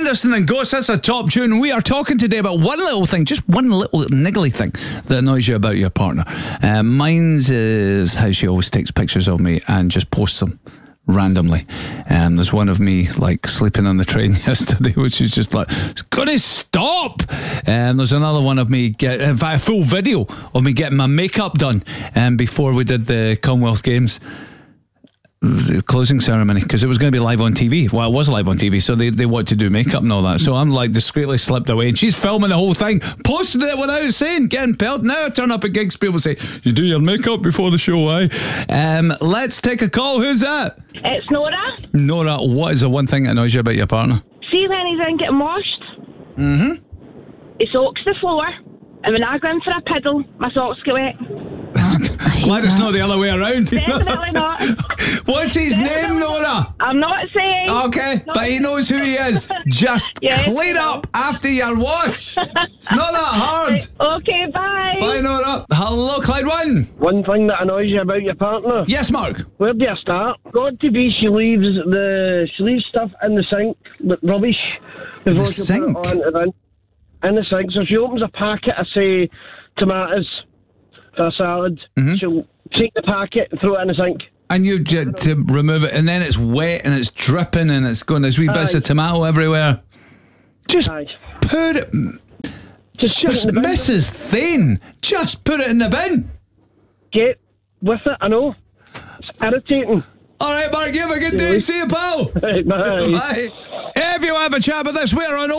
Anderson and Ghost, that's a top tune. We are talking today about one little thing, just one little niggly thing that annoys you about your partner. Mine's is how she always takes pictures of me and just posts them randomly. There's one of me like sleeping on the train yesterday, which is just like, it's gotta stop. There's another one of me in fact a full video of me getting my makeup done before we did the Commonwealth Games, the closing ceremony, because it was going to be live on TV. Well, it was live on TV, so they want to do makeup and all that. So I'm like discreetly slipped away, and she's filming the whole thing, posting it without saying, getting pelled. Now I turn up at gigs, people say, you do your makeup before the show, eh? Let's take a call. Who's that? It's Nora. Nora, what is the one thing that annoys you about your partner? See when he's in getting washed? Mm-hmm. He soaks the floor, and when I go in for a piddle, my socks get wet. Glad it's not the other way around. Definitely not. What's his name, Nora? I'm not saying. Okay, but he knows who he is. Just clean up after your wash. It's not that hard. Okay, bye. Bye, Nora. Hello, Clyde One. One thing that annoys you about your partner? Yes, Mark. Where do you start? Got to be she leaves stuff in the sink, with rubbish, before she put it on and in the sink. So she opens a packet of, say, tomatoes for a salad. Mm-hmm. She'll take the packet and throw it in the sink. And you to remove it, and then it's wet and it's dripping and it's going, there's wee bits of tomato everywhere. Just put it. Just Mrs. Thane, just put it in the bin. Get with it, I know. It's irritating. All right, Mark, you have a good day. See you, pal. Bye. Bye. If you have a chat about this, we're on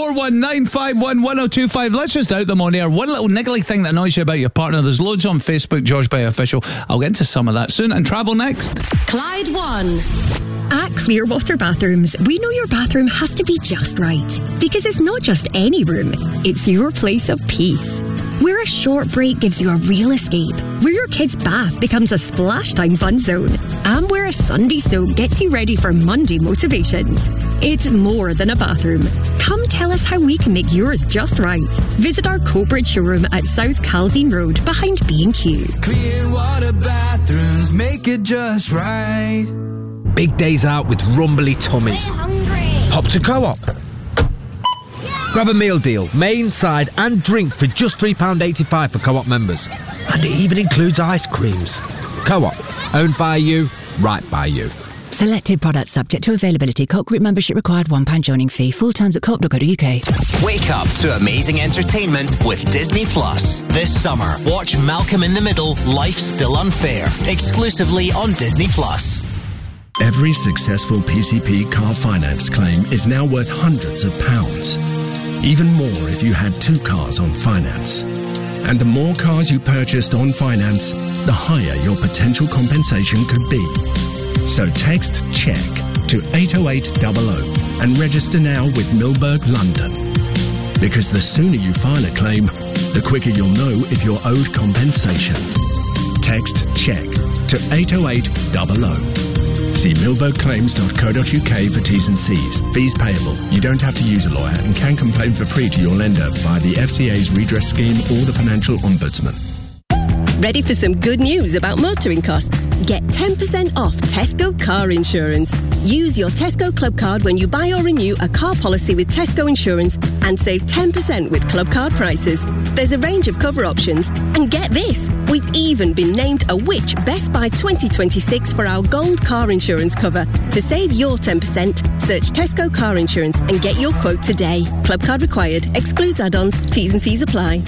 01419511025. Let's just out them on air. One little niggly thing that annoys you about your partner. There's loads on Facebook, George Bay Official. I'll get into some of that soon. And travel next. Clyde One. At Clearwater Bathrooms, we know your bathroom has to be just right. Because it's not just any room, it's your place of peace. Where a short break gives you a real escape. Where your kid's bath becomes a splash time fun zone. And where a Sunday soak gets you ready for Monday motivations. It's more than a bathroom. Come tell us how we can make yours just right. Visit our Coatbridge showroom at South Caldine Road behind B&Q. Clearwater Bathrooms, make it just right. Big days out with rumbly tummies. Hop to Co-op. Grab a meal deal, main, side and drink for just £3.85 for Co-op members. And it even includes ice creams. Co-op, owned by you, right by you. Selected products subject to availability. Co-op group membership required. £1 joining fee. Full terms at co-op.co.uk. Wake up to amazing entertainment with Disney Plus. This summer, watch Malcolm in the Middle, Life's Still Unfair. Exclusively on Disney Plus. Every successful PCP car finance claim is now worth hundreds of pounds. Even more if you had 2 cars on finance. And the more cars you purchased on finance, the higher your potential compensation could be. So text CHECK to 80800 and register now with Milberg London. Because the sooner you file a claim, the quicker you'll know if you're owed compensation. Text CHECK to 80800. See milbergclaims.co.uk for T's and C's. Fees payable. You don't have to use a lawyer and can complain for free to your lender via the FCA's redress scheme or the Financial Ombudsman. Ready for some good news about motoring costs? Get 10% off Tesco car insurance. Use your Tesco Club card when you buy or renew a car policy with Tesco Insurance and save 10% with Club card prices. There's a range of cover options. And get this, we've even been named a Which Best Buy 2026 for our gold car insurance cover. To save your 10%, search Tesco car insurance and get your quote today. Club card required. Excludes add-ons. T's and C's apply.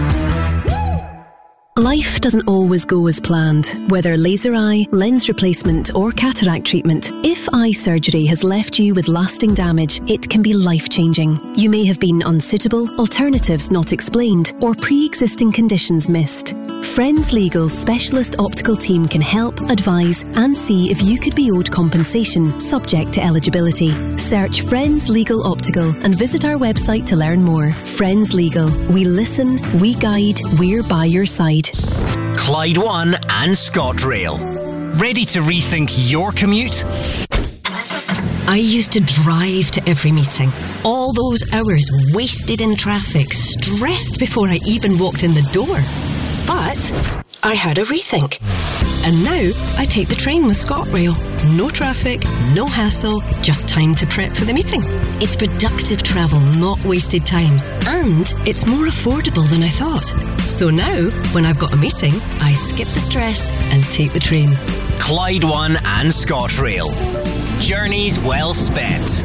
Life doesn't always go as planned. Whether laser eye, lens replacement or cataract treatment, if eye surgery has left you with lasting damage, it can be life-changing. You may have been unsuitable, alternatives not explained, or pre-existing conditions missed. Friends Legal's specialist optical team can help, advise and see if you could be owed compensation subject to eligibility. Search Friends Legal Optical and visit our website to learn more. Friends Legal. We listen, we guide, we're by your side. Clyde One and ScotRail. Ready to rethink your commute? I used to drive to every meeting. All those hours wasted in traffic, stressed before I even walked in the door. But I had a rethink. And now I take the train with ScotRail. No traffic, no hassle, just time to prep for the meeting. It's productive travel, not wasted time. And it's more affordable than I thought. So now, when I've got a meeting, I skip the stress and take the train. Clyde One and ScotRail. Journeys well spent.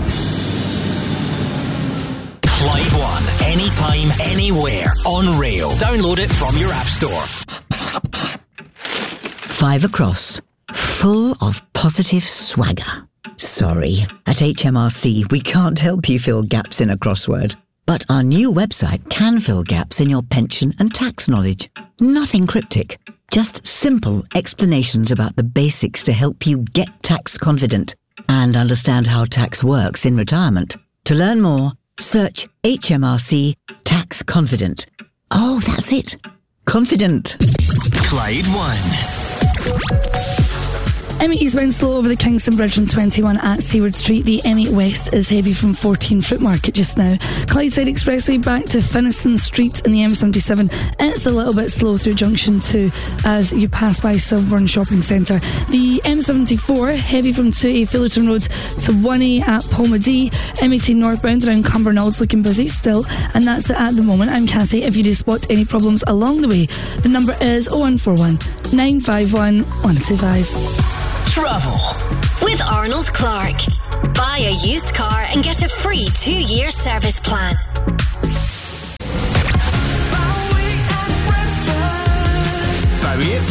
Clyde One. Anytime, anywhere. On rail. Download it from your app store. 5 across. Full of positive swagger. Sorry, at HMRC we can't help you fill gaps in a crossword. But our new website can fill gaps in your pension and tax knowledge. Nothing cryptic. Just simple explanations about the basics to help you get tax confident and understand how tax works in retirement. To learn more, search HMRC Tax Confident. Oh, that's it. Confident. Clyde One. M8 eastbound slow over the Kingston Bridge from 21 at Seaward Street. The M8 West is heavy from 14 Fruit Market just now. Clydeside Expressway back to Finniston Street in the M77. It's a little bit slow through Junction 2 as you pass by Silverburn Shopping Centre. The M74 heavy from 2A Fullerton Road to 1A at Pomodie. M18 northbound around Cumbernauld looking busy still, and that's it at the moment. I'm Cassie. If you do spot any problems along the way, the number is 0141 951 1025. Travel with Arnold Clark. Buy a used car and get a free 2-year service plan. Bowie at